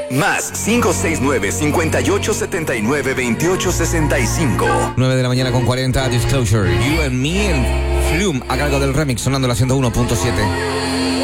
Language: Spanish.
Más 569-5879-2865. 9 de la mañana con 40, Disclosure, You and Me, en Flume, a cargo del remix, sonando la 101.7.